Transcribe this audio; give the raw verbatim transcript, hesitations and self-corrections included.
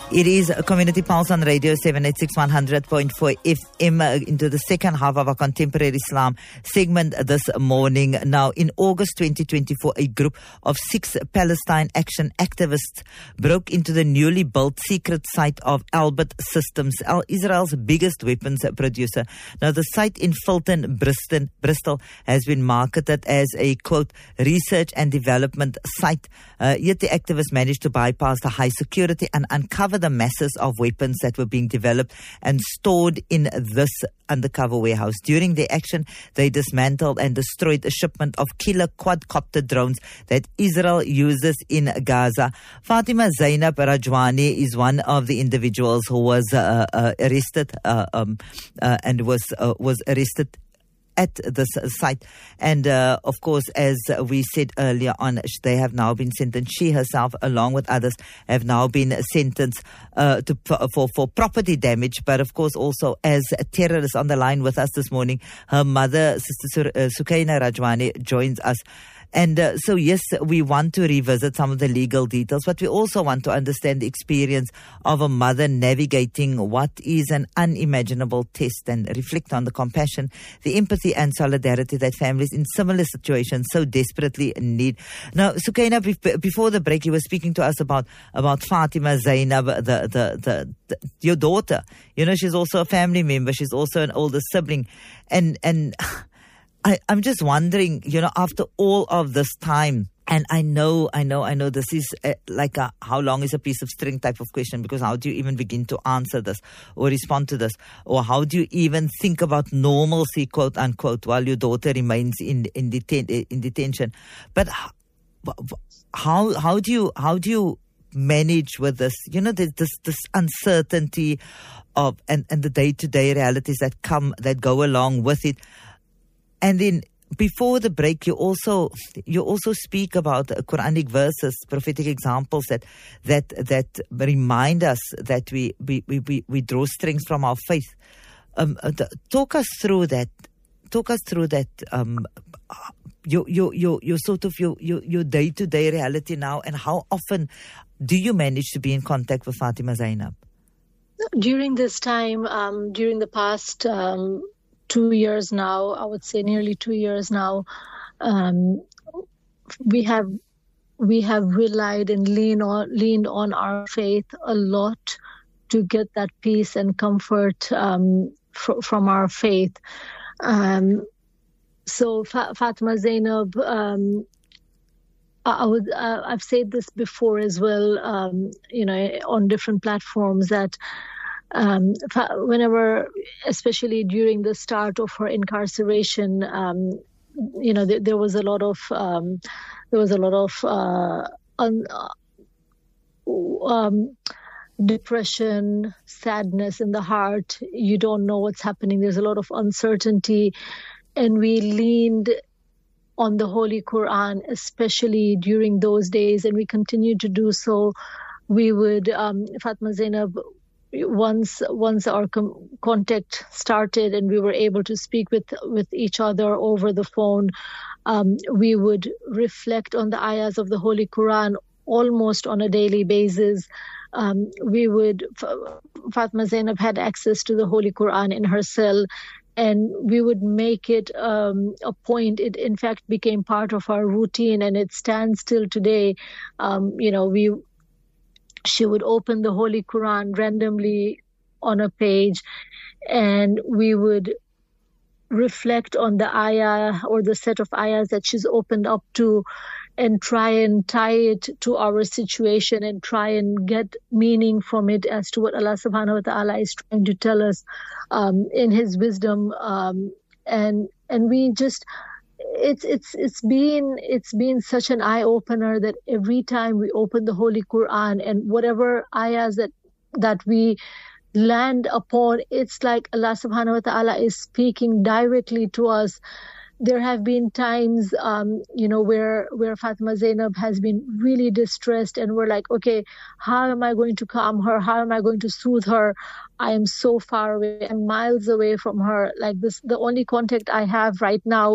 It is Community Pulse on Radio seven eighty-six one hundred point four F M uh, into the second half of our Contemporary Islam segment this morning. Now, in August twenty twenty-four, a group of six Palestine Action activists broke into the newly built secret site of Elbit Systems, Israel's biggest weapons producer. Now, the site in Fulton, Bristol, Bristol has been marketed as a, quote, research and development site. Uh, yet the activists managed to bypass the high security and uncover the masses of weapons that were being developed and stored in this undercover warehouse. During the action, they dismantled and destroyed a shipment of killer quadcopter drones that Israel uses in Gaza. Fatima Zainab Rajwani is one of the individuals who was uh, uh, arrested uh, um, uh, and was uh, was arrested at this site. And uh, of course, as we said earlier on, they have now been sentenced. She herself, along with others, have now been sentenced uh, to for, for property damage, but of course also as terrorists. On the line with us this morning, her mother, Sister Sukaina Rajwani, joins us. And uh, so, yes, we want to revisit some of the legal details, but we also want to understand the experience of a mother navigating what is an unimaginable test and reflect on the compassion, the empathy and solidarity that families in similar situations so desperately need. Now, Sukaina, be- before the break, you were speaking to us about, about Fatima Zainab, the, the, the, the, your daughter. You know, she's also a family member. She's also an older sibling. And, and, I, I'm just wondering, you know, after all of this time, and I know, I know, I know this is a, like a how long is a piece of string type of question, because how do you even begin to answer this or respond to this? Or how do you even think about normalcy, quote unquote, while your daughter remains in in, deten- in detention? But how how do you how do you manage with this? You know, this this, this uncertainty of and, and the day-to-day realities that come that go along with it. And then before the break, you also you also speak about Quranic verses, prophetic examples that that that remind us that we we, we, we draw strength from our faith. Um, talk us through that. Talk us through that. Um, your your your your sort of your your your day to day reality now, and how often do you manage to be in contact with Fatima Zainab? During this time, um, during the past. Um, Two years now, I would say nearly two years now, um, we have we have relied and leaned on leaned on our faith a lot to get that peace and comfort um, fr- from our faith. Um, so Fa- Fatima Zainab, um, I, I would uh, I've said this before as well, um, you know, on different platforms that. Um, whenever, especially during the start of her incarceration, um, you know, there, there was a lot of, um, there was a lot of uh, un, uh, um, depression, sadness in the heart. You don't know what's happening. There's a lot of uncertainty, and we leaned on the Holy Quran, especially during those days, and we continue to do so. We would, um, Fatima Zainab. Once once our com- contact started and we were able to speak with, with each other over the phone, um, we would reflect on the ayahs of the Holy Quran almost on a daily basis. Um, we would, Fatima Zainab had access to the Holy Quran in her cell, and we would make it um, a point. It, in fact, became part of our routine, and it stands still today. Um, you know, we She would open the Holy Quran randomly on a page, and we would reflect on the ayah or the set of ayahs that she's opened up to, and try and tie it to our situation and try and get meaning from it as to what Allah subhanahu wa ta'ala is trying to tell us um, in His wisdom. Um, and and we just... It's it's it's been it's been such an eye opener that every time we open the Holy Quran and whatever ayahs that that we land upon, it's like Allah subhanahu wa ta'ala is speaking directly to us. There have been times, um, you know, where where Fatima Zainab has been really distressed, and we're like, okay, how am I going to calm her? How am I going to soothe her? I am so far away. I'm miles away from her. Like this, the only contact I have right now